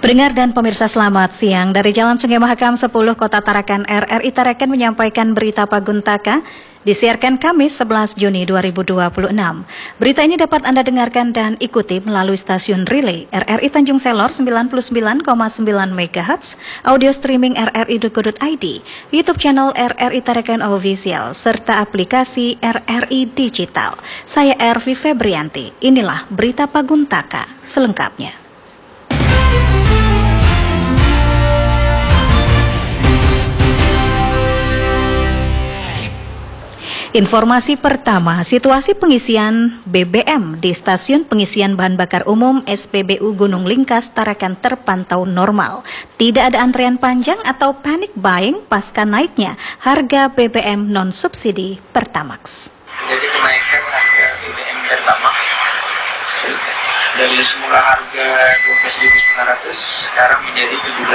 Pendengar dan pemirsa, selamat siang. Dari Jalan Sungai Mahakam 10 Kota Tarakan, RRI Tarakan menyampaikan berita Paguntaka disiarkan Kamis 11 Juni 2026. Berita ini dapat Anda dengarkan dan ikuti melalui stasiun relay RRI Tanjung Selor 99,9 MHz, audio streaming rri.co.id, YouTube channel RRI Tarakan Official, serta aplikasi RRI Digital. Saya Ervi Febrianti. Inilah berita Paguntaka selengkapnya. Informasi pertama, situasi pengisian BBM di Stasiun Pengisian Bahan Bakar Umum SPBU Gunung Lingkas Tarakan terpantau normal. Tidak ada antrean panjang atau panic buying pasca naiknya harga BBM non-subsidi Pertamax. Jadi kenaikan harga BBM Pertamax dari semula harga 12.900 sekarang menjadi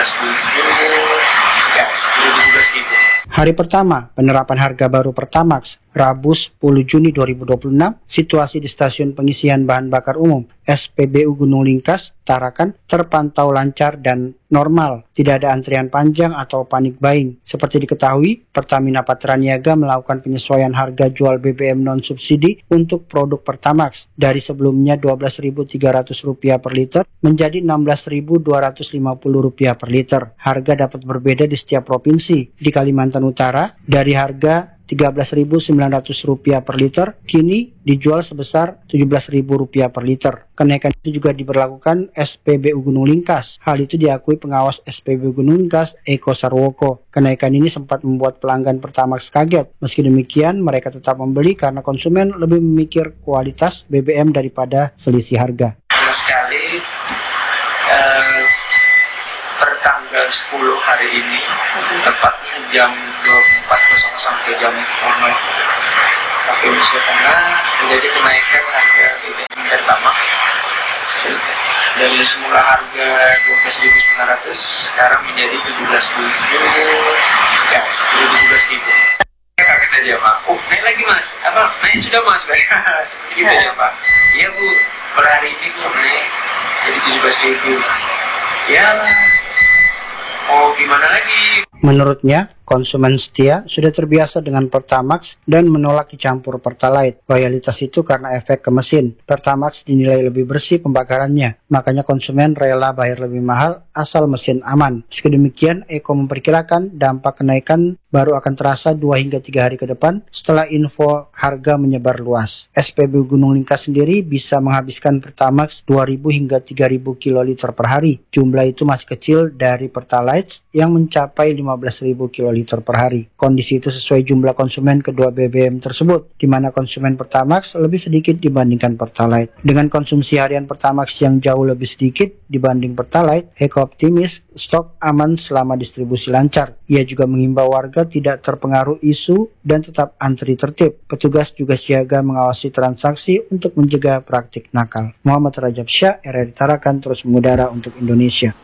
17.000. Hari pertama penerapan harga baru Pertamax, Rabu 10 Juni 2026, situasi di Stasiun Pengisian Bahan Bakar Umum SPBU Gunung Lingkas Tarakan terpantau lancar dan normal. Tidak ada antrian panjang atau panik buying. Seperti diketahui, Pertamina Patraniaga melakukan penyesuaian harga jual BBM non-subsidi untuk produk Pertamax dari sebelumnya Rp12.300 per liter menjadi Rp16.250 per liter. Harga dapat berbeda di setiap provinsi. Di Kalimantan Utara, dari harga Rp13.900 per liter, kini dijual sebesar Rp17.000 per liter. Kenaikan itu juga diberlakukan SPBU Gunung Lingkas. Hal itu diakui pengawas SPBU Gunung Lingkas, Eko Sarwoko. Kenaikan ini sempat membuat pelanggan Pertamax kaget. Meski demikian, mereka tetap membeli karena konsumen lebih memikir kualitas BBM daripada selisih harga. Benar sekali, per tanggal 10 hari ini, tepatnya jam 24.00 sampai jam 00 waktu Indonesia Tengah, terjadi kenaikan harga BBM Pertamax dari semula harga 12.900 sekarang menjadi 17.000. Kaget aja Pak, naik lagi Mas, naik sudah Mas? Seperti itu ya Pak. Iya Bu, per hari ini Bu naik jadi 17.000. Ya, mau gimana lagi? Menurutnya, konsumen setia sudah terbiasa dengan Pertamax dan menolak dicampur Pertalite. Loyalitas itu karena efek ke mesin. Pertamax dinilai lebih bersih pembakarannya, makanya konsumen rela bayar lebih mahal asal mesin aman. Meski demikian, Eko memperkirakan dampak kenaikan baru akan terasa 2 hingga 3 hari ke depan setelah info harga menyebar luas. SPBU Gunung Lingkas sendiri bisa menghabiskan Pertamax 2.000 hingga 3.000 kiloliter per hari. Jumlah itu masih kecil dari Pertalite yang mencapai 15.000 kiloliter per hari. Kondisi itu sesuai jumlah konsumen kedua BBM tersebut, di mana konsumen Pertamax lebih sedikit dibandingkan Pertalite. Dengan konsumsi harian Pertamax yang jauh lebih sedikit dibanding Pertalite, Eko optimis stok aman selama distribusi lancar. Ia juga mengimbau warga tidak terpengaruh isu dan tetap antri tertib. Petugas juga siaga mengawasi transaksi untuk mencegah praktik nakal. Muhammad Rajab Syah, RRI Tarakan, terus mengudara untuk Indonesia.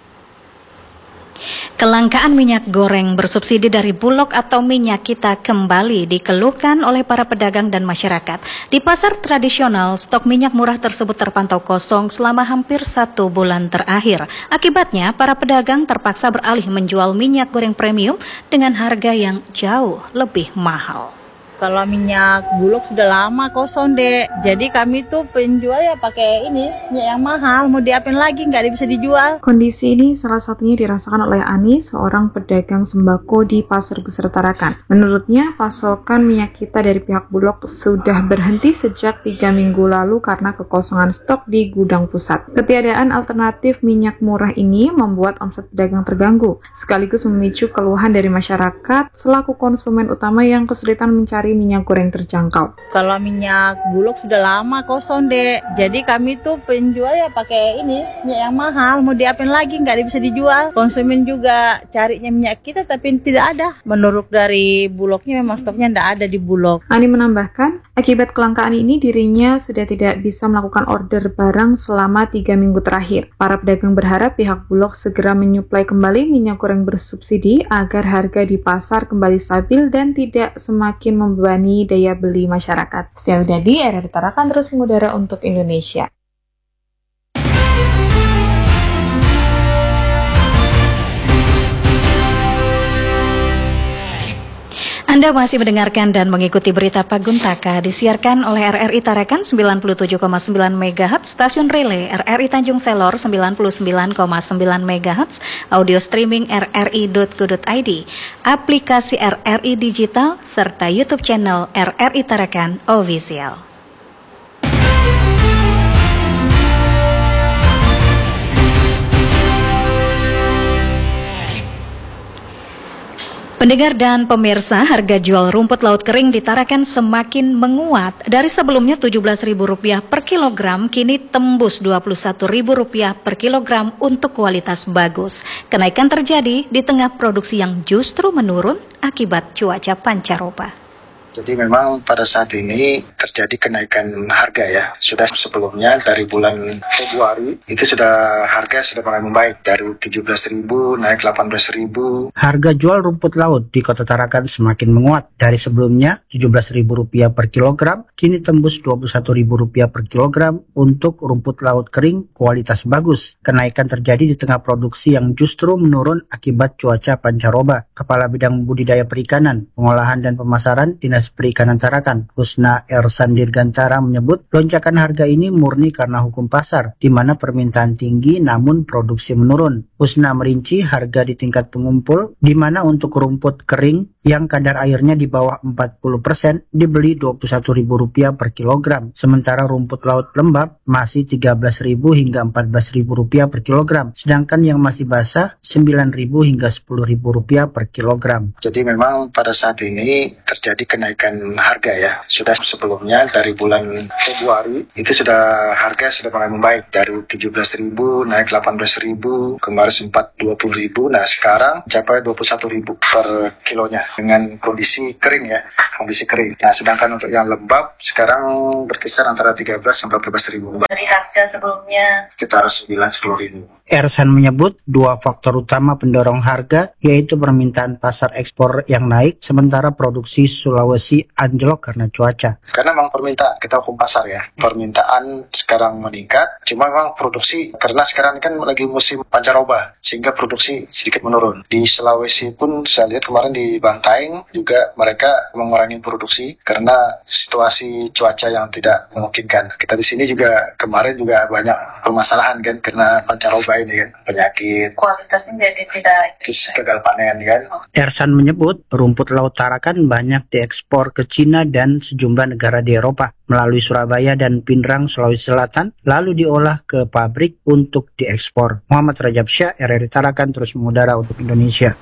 Kelangkaan minyak goreng bersubsidi dari Bulog atau minyak kita kembali dikeluhkan oleh para pedagang dan masyarakat. Di pasar tradisional, stok minyak murah tersebut terpantau kosong selama hampir 1 bulan terakhir. Akibatnya, para pedagang terpaksa beralih menjual minyak goreng premium dengan harga yang jauh lebih mahal. Kalau minyak Bulog sudah lama kosong dek, jadi kami tuh penjual ya pakai ini minyak yang mahal, mau diapain lagi nggak bisa dijual. Kondisi ini salah satunya dirasakan oleh Ani, seorang pedagang sembako di Pasar Besar Tarakan. Menurutnya pasokan minyak kita dari pihak Bulog sudah berhenti sejak 3 minggu lalu karena kekosongan stok di gudang pusat. Ketiadaan alternatif minyak murah ini membuat omset pedagang terganggu, sekaligus memicu keluhan dari masyarakat selaku konsumen utama yang kesulitan mencari minyak goreng terjangkau. Kalau minyak Bulog sudah lama kosong dek, jadi kami tuh penjual ya pakai ini minyak yang mahal, mau diapain lagi nggak bisa dijual. Konsumen juga carinya minyak kita tapi tidak ada. Menurut dari Bulognya memang stoknya tidak ada di Bulog. Ani menambahkan, akibat kelangkaan ini dirinya sudah tidak bisa melakukan order barang selama 3 minggu terakhir. Para pedagang berharap pihak Bulog segera menyuplai kembali minyak goreng bersubsidi agar harga di pasar kembali stabil dan tidak semakin membebani daya beli masyarakat. Setia Widadi, RRI Tarakan, terus mengudara untuk Indonesia. Anda masih mendengarkan dan mengikuti berita Paguntaka disiarkan oleh RRI Tarakan 97,9 MHz, stasiun relay RRI Tanjung Selor 99,9 MHz, audio streaming rri.co.id, aplikasi RRI Digital, serta YouTube channel RRI Tarakan Official. Pendengar dan pemirsa, harga jual rumput laut kering di Tarakan semakin menguat. Dari sebelumnya Rp17.000 per kilogram, kini tembus Rp21.000 per kilogram untuk kualitas bagus. Kenaikan terjadi di tengah produksi yang justru menurun akibat cuaca pancaroba. Jadi memang pada saat ini terjadi kenaikan harga ya. Sudah sebelumnya dari bulan Februari itu harga sudah mulai membaik dari 17.000 naik 18.000. Harga jual rumput laut di Kota Tarakan semakin menguat. Dari sebelumnya Rp17.000 per kilogram, kini tembus Rp21.000 per kilogram untuk rumput laut kering kualitas bagus. Kenaikan terjadi di tengah produksi yang justru menurun akibat cuaca pancaroba. Kepala Bidang Budidaya Perikanan, Pengolahan dan Pemasaran Dinas Perikanan Tarakan, Husna Ersan Dirgantara menyebut lonjakan harga ini murni karena hukum pasar, di mana permintaan tinggi namun produksi menurun. Husna merinci harga di tingkat pengumpul, di mana untuk rumput kering yang kadar airnya di bawah 40% dibeli Rp21.000 per kilogram, sementara rumput laut lembab masih Rp13.000 hingga Rp14.000 per kilogram, sedangkan yang masih basah Rp9.000 hingga Rp10.000 per kilogram. Jadi memang pada saat ini terjadi kenaikan harga ya. Sudah sebelumnya dari bulan Februari itu harga sudah mulai membaik dari 17.000 naik 18.000, kemarin sempat 20.000. Nah sekarang mencapai 21.000 per kilonya dengan kondisi kering ya, kondisi kering. Nah sedangkan untuk yang lembab sekarang berkisar antara 13 sampai 14.000. Dari harga sebelumnya Sekitar 9-10.000. Ersan menyebut dua faktor utama pendorong harga yaitu permintaan pasar ekspor yang naik, sementara produksi Sulawesi anjlok karena cuaca. Karena memang permintaan, kita hukum pasar ya, permintaan sekarang meningkat, cuma memang produksi, karena sekarang kan lagi musim pancaroba, sehingga produksi sedikit menurun. Di Sulawesi pun saya lihat kemarin di Bantaeng juga mereka mengurangi produksi karena situasi cuaca yang tidak memungkinkan. Kita di sini juga kemarin juga banyak permasalahan kan, karena pancaroba ini kan, penyakit, kualitasnya jadi tidak terus gagal panen kan. Ersan menyebut rumput laut Tarakan banyak diekspor ke Cina dan sejumlah negara di Eropa melalui Surabaya dan Pindrang, Sulawesi Selatan, lalu diolah ke pabrik untuk diekspor. Muhammad Rajab Syah, RRI Tarakan, terus mengudara untuk Indonesia.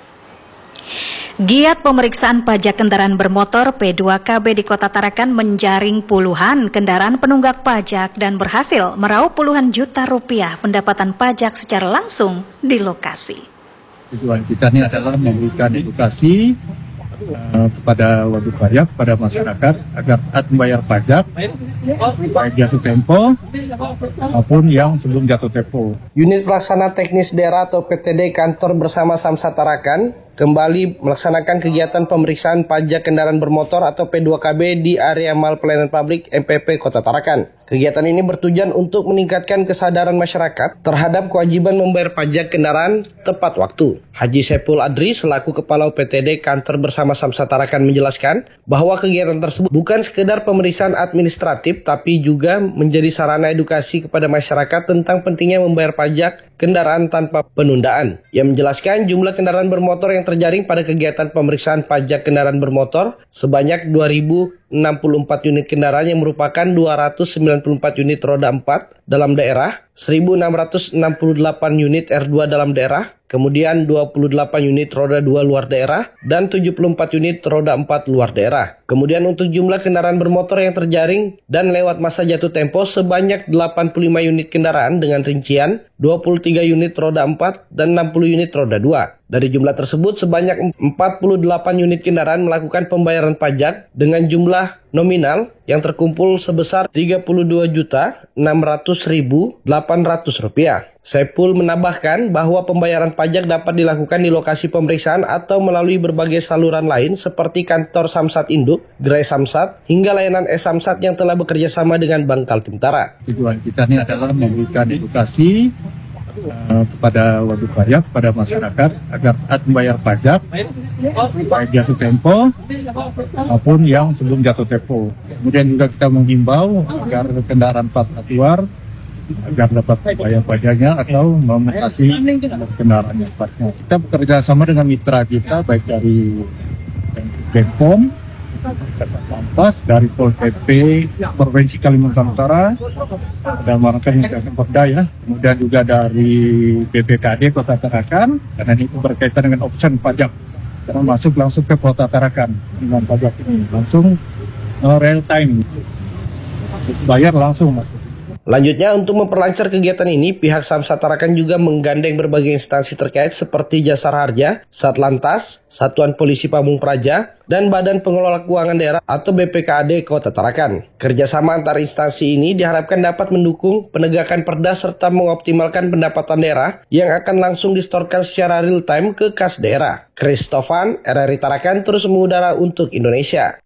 Giat pemeriksaan pajak kendaraan bermotor P2KB di Kota Tarakan menjaring puluhan kendaraan penunggak pajak dan berhasil meraup puluhan juta rupiah pendapatan pajak secara langsung di lokasi. Tujuan kita ini adalah memberikan edukasi kepada wajib pajak, kepada masyarakat agar taat membayar pajak baik jatuh tempo maupun yang sebelum jatuh tempo. Unit Pelaksana Teknis Daerah atau PTD Kantor Bersama Samsat Tarakan kembali melaksanakan kegiatan pemeriksaan pajak kendaraan bermotor atau P2KB di area Mal Pelayanan Publik MPP Kota Tarakan. Kegiatan ini bertujuan untuk meningkatkan kesadaran masyarakat terhadap kewajiban membayar pajak kendaraan tepat waktu. Haji Sepul Adri selaku Kepala PTD Kantor Bersama Samsat Tarakan menjelaskan bahwa kegiatan tersebut bukan sekedar pemeriksaan administratif tapi juga menjadi sarana edukasi kepada masyarakat tentang pentingnya membayar pajak kendaraan tanpa penundaan. Ia menjelaskan jumlah kendaraan bermotor yang terjaring pada kegiatan pemeriksaan pajak kendaraan bermotor sebanyak 2.064 unit kendaraan yang merupakan 294 unit roda 4 dalam daerah, 1.668 unit R2 dalam daerah, kemudian 28 unit roda 2 luar daerah, dan 74 unit roda 4 luar daerah. Kemudian untuk jumlah kendaraan bermotor yang terjaring dan lewat masa jatuh tempo sebanyak 85 unit kendaraan dengan rincian 23 unit roda 4 dan 60 unit roda 2. Dari jumlah tersebut sebanyak 48 unit kendaraan melakukan pembayaran pajak dengan jumlah nominal yang terkumpul sebesar Rp32.600.800. Saipul menambahkan bahwa pembayaran pajak dapat dilakukan di lokasi pemeriksaan atau melalui berbagai saluran lain seperti kantor Samsat Induk, Gerai Samsat, hingga layanan e-Samsat yang telah bekerja sama dengan Bank Kaltim Tara. Tujuan kita ini adalah memberikan edukasi kepada wajib pajak, pada masyarakat agar taat membayar pajak baik jatuh tempo maupun yang sebelum jatuh tempo. Kemudian juga kita menghimbau agar kendaraan plat keluar agar dapat bayar pajaknya atau memutasi kendaraan yang platnya. Kita bekerja sama dengan mitra kita baik dari Bepom, Lantas, dari Pol PP Provinsi Kalimantan Utara dan Marangkai Perda ya, kemudian juga dari BPKD Kota Tarakan, karena ini berkaitan dengan option pajak karena masuk langsung ke Kota Tarakan dengan pajak ini langsung real time bayar langsung masuk. Lanjutnya, untuk memperlancar kegiatan ini, pihak Samsat Tarakan juga menggandeng berbagai instansi terkait seperti Jasara Harja, Satlantas, Satuan Polisi Pamung Praja, dan Badan Pengelola Keuangan Daerah atau BPKAD Kota Tarakan. Kerjasama antar instansi ini diharapkan dapat mendukung penegakan perda serta mengoptimalkan pendapatan daerah yang akan langsung disetorkan secara real time ke kas daerah. Christofan, RRI Tarakan terus mengudara untuk Indonesia.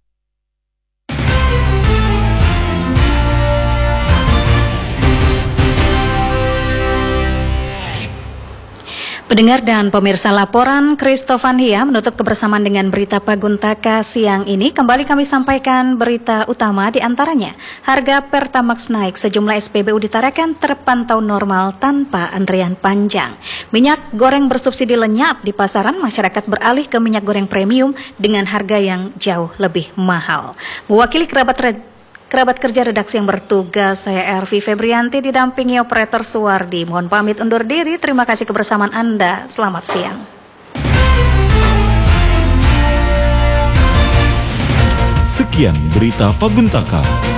Pendengar dan pemirsa, laporan Christofan Hia menutup kebersamaan dengan berita Paguntaka siang ini. Kembali kami sampaikan berita utama, di antaranya harga Pertamax naik, sejumlah SPBU di Tarakan terpantau normal tanpa antrian panjang. Minyak goreng bersubsidi lenyap di pasaran, masyarakat beralih ke minyak goreng premium dengan harga yang jauh lebih mahal. Mewakili kerabat kerja redaksi yang bertugas, saya Ervi Febrianti didampingi operator Suwardi. Mohon pamit undur diri, terima kasih kebersamaan Anda. Selamat siang. Sekian berita Paguntaka.